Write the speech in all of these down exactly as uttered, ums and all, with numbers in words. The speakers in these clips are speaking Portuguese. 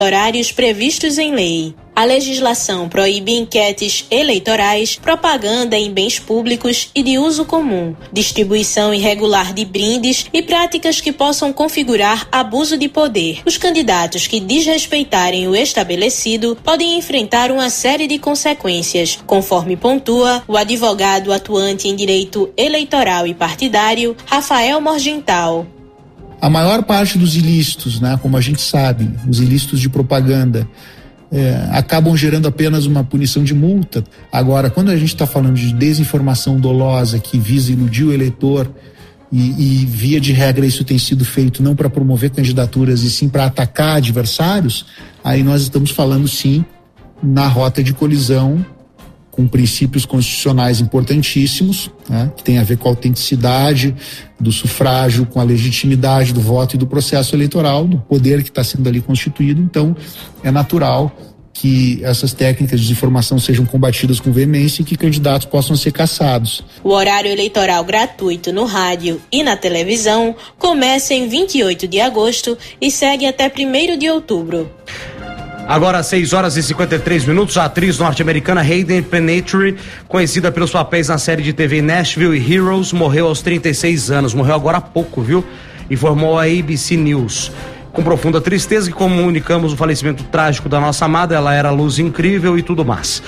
horários previstos em lei. A legislação proíbe enquetes eleitorais, propaganda em bens públicos e de uso comum, distribuição irregular de brindes e práticas que possam configurar abuso de poder. Os candidatos que desrespeitarem o estabelecido podem enfrentar uma série de consequências, conforme pontua o advogado atuante em direito eleitoral e partidário, Rafael Morgental. A maior parte dos ilícitos, né, como a gente sabe, os ilícitos de propaganda, É, acabam gerando apenas uma punição de multa. Agora, quando a gente está falando de desinformação dolosa que visa iludir o eleitor e, e via de regra isso tem sido feito não para promover candidaturas e sim para atacar adversários, aí nós estamos falando sim na rota de colisão com princípios constitucionais importantíssimos, né, que tem a ver com a autenticidade do sufrágio, com a legitimidade do voto e do processo eleitoral, do poder que está sendo ali constituído. Então, é natural que essas técnicas de desinformação sejam combatidas com veemência e que candidatos possam ser cassados. O horário eleitoral gratuito no rádio e na televisão começa em vinte e oito de agosto e segue até primeiro de outubro. Agora, seis horas e cinquenta e três minutos, a atriz norte-americana Hayden Panettiere, conhecida pelos papéis na série de T V Nashville e Heroes, morreu aos trinta e seis anos. Morreu agora há pouco, viu? Informou a A B C News. Com profunda tristeza que comunicamos o falecimento trágico da nossa amada. Ela era luz incrível e tudo mais.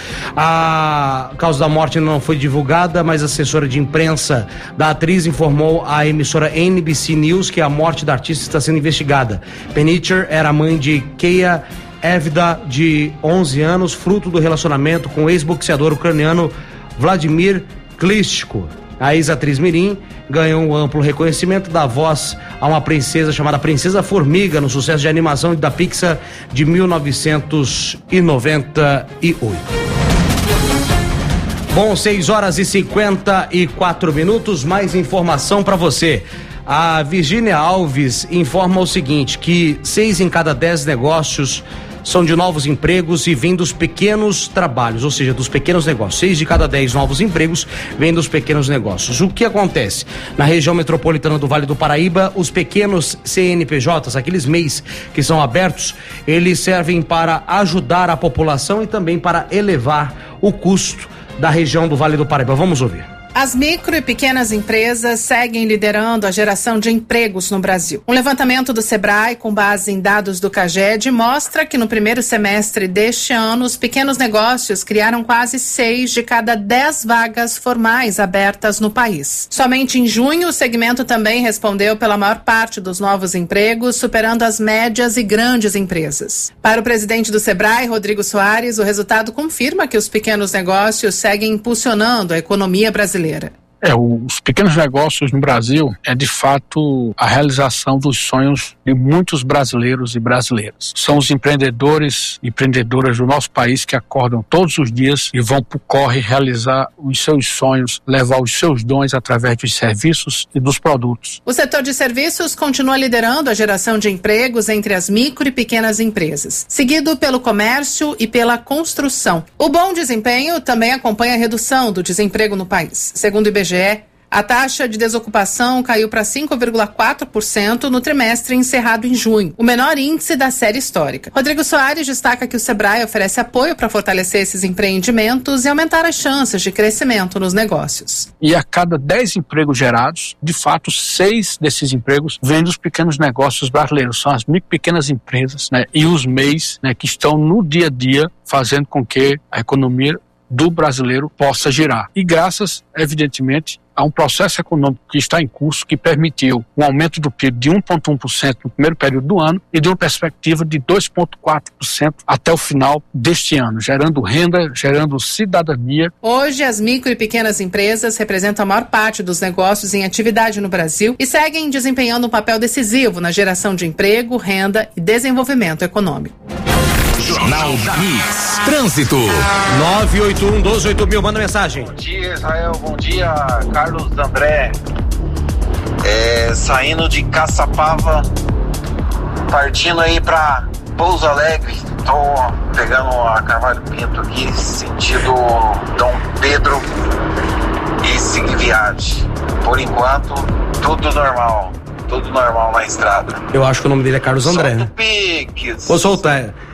A causa da morte não foi divulgada, mas a assessora de imprensa da atriz informou à emissora N B C News que a morte da artista está sendo investigada. Panettiere era mãe de Keia Evda, de onze anos, fruto do relacionamento com o ex-boxeador ucraniano Vladimir Klitschko. A ex-atriz mirim ganhou um amplo reconhecimento da voz a uma princesa chamada Princesa Formiga no sucesso de animação da Pixar de mil novecentos e noventa e oito. Bom, seis horas e cinquenta e quatro minutos, mais informação para você. A Virgínia Alves informa o seguinte, que seis em cada dez negócios são de novos empregos e vêm dos pequenos trabalhos, ou seja, dos pequenos negócios. Seis de cada dez novos empregos vêm dos pequenos negócios. O que acontece? Na região metropolitana do Vale do Paraíba, os pequenos C N P Js, aqueles M E Is que são abertos, eles servem para ajudar a população e também para elevar o custo da região do Vale do Paraíba. Vamos ouvir. As micro e pequenas empresas seguem liderando a geração de empregos no Brasil. Um levantamento do Sebrae, com base em dados do CAGED, mostra que no primeiro semestre deste ano, os pequenos negócios criaram quase seis de cada dez vagas formais abertas no país. Somente em junho, o segmento também respondeu pela maior parte dos novos empregos, superando as médias e grandes empresas. Para o presidente do Sebrae, Rodrigo Soares, o resultado confirma que os pequenos negócios seguem impulsionando a economia brasileira. É, os pequenos negócios no Brasil é de fato a realização dos sonhos de muitos brasileiros e brasileiras. São os empreendedores e empreendedoras do nosso país que acordam todos os dias e vão pro corre realizar os seus sonhos, levar os seus dons através dos serviços e dos produtos. O setor de serviços continua liderando a geração de empregos entre as micro e pequenas empresas, seguido pelo comércio e pela construção. O bom desempenho também acompanha a redução do desemprego no país. Segundo o I B G E, a taxa de desocupação caiu para cinco vírgula quatro por cento no trimestre encerrado em junho, o menor índice da série histórica. Rodrigo Soares destaca que o Sebrae oferece apoio para fortalecer esses empreendimentos e aumentar as chances de crescimento nos negócios. E a cada dez empregos gerados, de fato, seis desses empregos vêm dos pequenos negócios brasileiros. São as micro pequenas empresas, né, e os M E Is, né, que estão no dia a dia fazendo com que a economia do brasileiro possa girar. E graças, evidentemente, a um processo econômico que está em curso que permitiu um aumento do P I B de um vírgula um por cento no primeiro período do ano e de uma perspectiva de dois vírgula quatro por cento até o final deste ano, gerando renda, gerando cidadania. Hoje, as micro e pequenas empresas representam a maior parte dos negócios em atividade no Brasil e seguem desempenhando um papel decisivo na geração de emprego, renda e desenvolvimento econômico. Jornal da Mix. Trânsito. nove oito um, doze, oito mil, manda mensagem. Bom dia, Israel. Bom dia, Carlos André. É, saindo de Caçapava, partindo aí pra Pouso Alegre. Tô pegando a Carvalho Pinto aqui, sentido Dom Pedro e seguir viagem. Por enquanto, tudo normal. tudo normal na estrada. Eu acho que o nome dele é Carlos André. Solta o Pix. Vou soltar.